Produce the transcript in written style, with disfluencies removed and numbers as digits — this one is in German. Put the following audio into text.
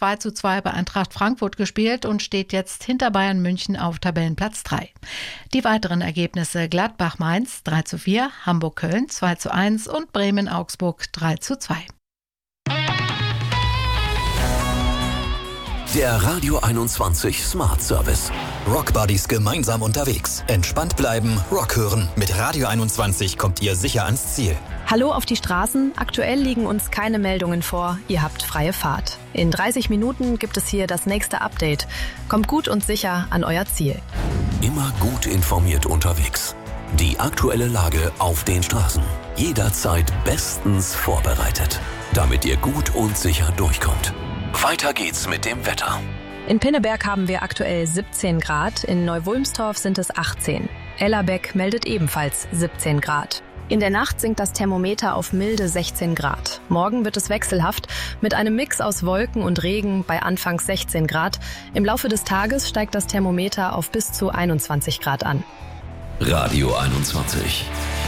2:2 bei Eintracht Frankfurt gespielt und steht jetzt hinter Bayern München auf Tabellenplatz 3. Die weiteren Ergebnisse: Gladbach-Mainz 3:4, Hamburg-Köln 2:1 und Bremen-Augsburg 3:2. Der Radio 21 Smart Service. Rock Buddies gemeinsam unterwegs. Entspannt bleiben, Rock hören. Mit Radio 21 kommt ihr sicher ans Ziel. Hallo auf die Straßen. Aktuell liegen uns keine Meldungen vor. Ihr habt freie Fahrt. In 30 Minuten gibt es hier das nächste Update. Kommt gut und sicher an euer Ziel. Immer gut informiert unterwegs. Die aktuelle Lage auf den Straßen. Jederzeit bestens vorbereitet. Damit ihr gut und sicher durchkommt. Weiter geht's mit dem Wetter. In Pinneberg haben wir aktuell 17 Grad, in Neuwulmstorf sind es 18. Ellerbeck meldet ebenfalls 17 Grad. In der Nacht sinkt das Thermometer auf milde 16 Grad. Morgen wird es wechselhaft mit einem Mix aus Wolken und Regen bei anfangs 16 Grad. Im Laufe des Tages steigt das Thermometer auf bis zu 21 Grad an. Radio 21.